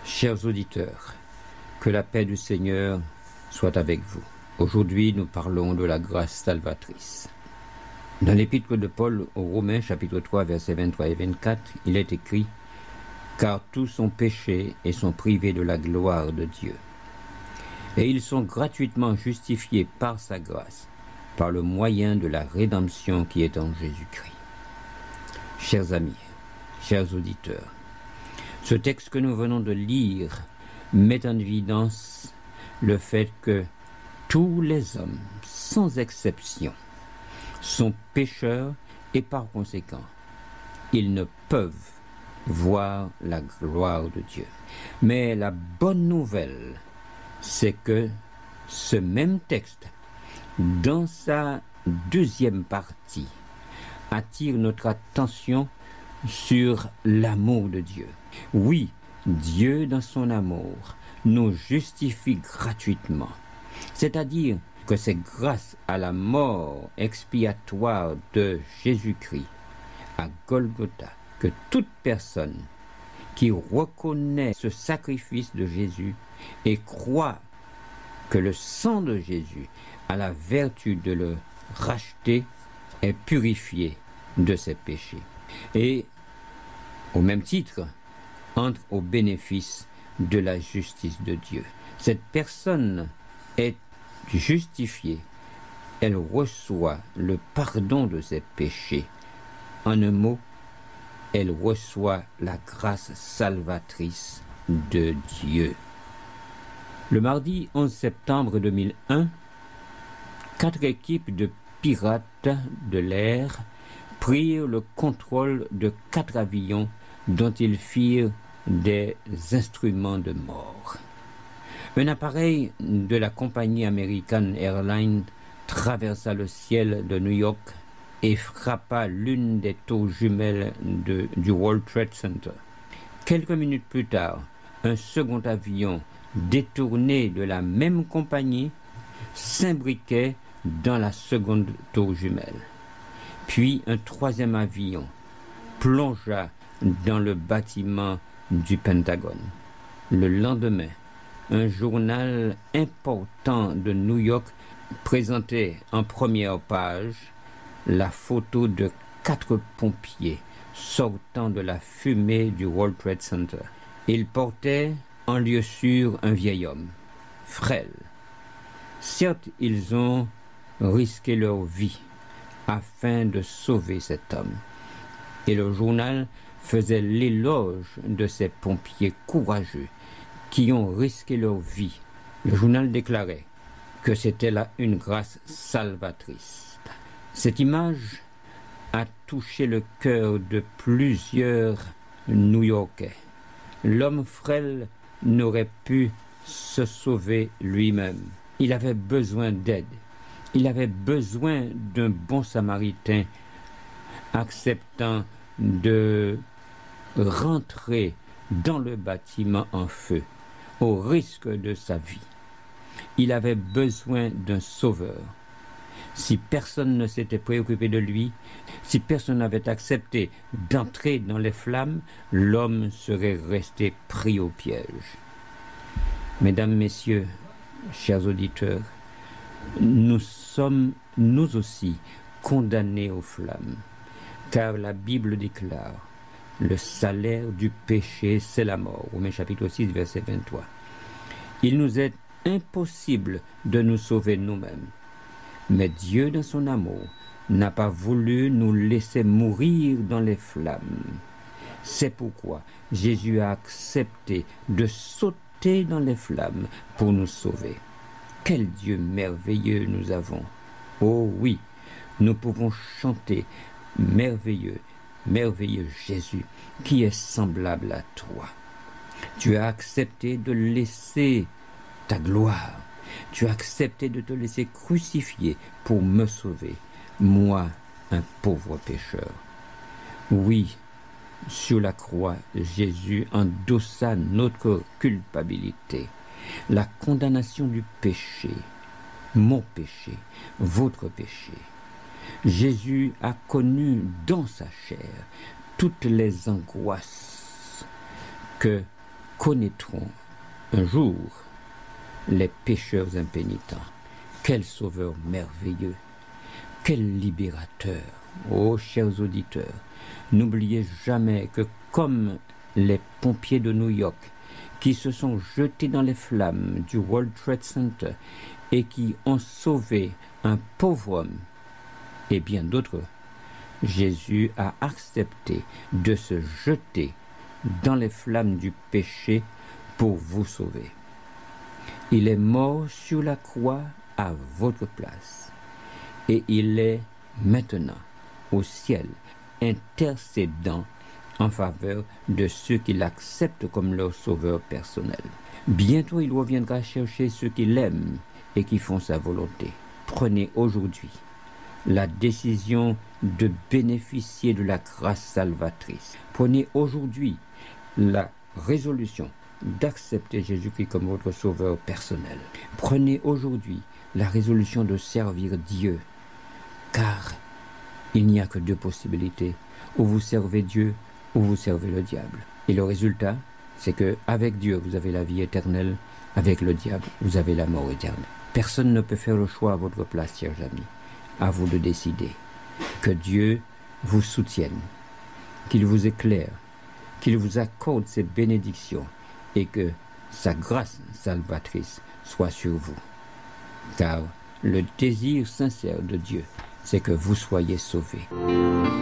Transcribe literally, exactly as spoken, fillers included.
Chers auditeurs, que la paix du Seigneur soit avec vous. Aujourd'hui, nous parlons de la grâce salvatrice. Dans l'épître de Paul aux Romains, chapitre trois, versets vingt-trois et vingt-quatre, il est écrit « Car tous ont péché et sont privés de la gloire de Dieu. Et ils sont gratuitement justifiés par sa grâce, par le moyen de la rédemption qui est en Jésus-Christ. » Chers amis, chers auditeurs, ce texte que nous venons de lire met en évidence le fait que tous les hommes, sans exception, sont pécheurs et par conséquent, ils ne peuvent voir la gloire de Dieu. Mais la bonne nouvelle, c'est que ce même texte, dans sa deuxième partie, attire notre attention sur l'amour de Dieu. Oui, Dieu, dans son amour, nous justifie gratuitement. C'est-à-dire que c'est grâce à la mort expiatoire de Jésus-Christ à Golgotha que toute personne qui reconnaît ce sacrifice de Jésus et croit que le sang de Jésus a la vertu de le racheter est purifié de ses péchés. Et au même titre, entre au bénéfice de la justice de Dieu. Cette personne est justifiée, elle reçoit le pardon de ses péchés. En un mot, elle reçoit la grâce salvatrice de Dieu. Le mardi onze septembre deux mille un, quatre équipes de pirates de l'air prirent le contrôle de quatre avions dont ils firent des instruments de mort. Un appareil de la compagnie American Airlines traversa le ciel de New York et frappa l'une des tours jumelles de, du World Trade Center. Quelques minutes plus tard, un second avion détourné de la même compagnie s'imbriquait dans la seconde tour jumelle. Puis un troisième avion plongea dans le bâtiment du Pentagone. Le lendemain, un journal important de New York présentait en première page la photo de quatre pompiers sortant de la fumée du World Trade Center. Ils portaient en lieu sûr un vieil homme, frêle. Certes, ils ont risqué leur vie afin de sauver cet homme. Et le journal faisait l'éloge de ces pompiers courageux qui ont risqué leur vie. Le journal déclarait que c'était là une grâce salvatrice. Cette image a touché le cœur de plusieurs New-Yorkais. L'homme frêle n'aurait pu se sauver lui-même. Il avait besoin d'aide. Il avait besoin d'un bon samaritain acceptant de rentrer dans le bâtiment en feu au risque de sa vie. Il avait besoin d'un sauveur. Si personne ne s'était préoccupé de lui, si personne n'avait accepté d'entrer dans les flammes, l'homme serait resté pris au piège. Mesdames, Messieurs, chers auditeurs, nous sommes, nous aussi, condamnés aux flammes, car la Bible déclare « Le salaire du péché, c'est la mort » Romains chapitre six, verset vingt-trois. Il nous est impossible de nous sauver nous-mêmes, mais Dieu, dans son amour, n'a pas voulu nous laisser mourir dans les flammes. C'est pourquoi Jésus a accepté de sauter dans les flammes pour nous sauver. Quel Dieu merveilleux nous avons! Oh oui, nous pouvons chanter « Merveilleux, merveilleux Jésus, qui est semblable à toi. Tu as accepté de laisser ta gloire. Tu as accepté de te laisser crucifier pour me sauver, moi, un pauvre pécheur. » Oui, sur la croix, Jésus endossa notre culpabilité, la condamnation du péché, mon péché, votre péché. Jésus a connu dans sa chair toutes les angoisses que connaîtront un jour les pécheurs impénitents. Quel sauveur merveilleux, quel libérateur. Oh, chers auditeurs, n'oubliez jamais que comme les pompiers de New York qui se sont jetés dans les flammes du World Trade Center et qui ont sauvé un pauvre homme et bien d'autres, Jésus a accepté de se jeter dans les flammes du péché pour vous sauver. Il est mort sur la croix à votre place et il est maintenant au ciel intercédant en faveur de ceux qui l'acceptent comme leur sauveur personnel. Bientôt il reviendra chercher ceux qui l'aiment et qui font sa volonté. Prenez aujourd'hui la décision de bénéficier de la grâce salvatrice. Prenez aujourd'hui la résolution d'accepter Jésus-Christ comme votre sauveur personnel. Prenez aujourd'hui la résolution de servir Dieu, car il n'y a que deux possibilités, ou vous servez Dieu, ou vous servez le diable. Et le résultat, c'est que avec Dieu, vous avez la vie éternelle, avec le diable, vous avez la mort éternelle. Personne ne peut faire le choix à votre place, chers amis. À vous de décider. Que Dieu vous soutienne, qu'il vous éclaire, qu'il vous accorde ses bénédictions et que sa grâce salvatrice soit sur vous. Car le désir sincère de Dieu, c'est que vous soyez sauvés.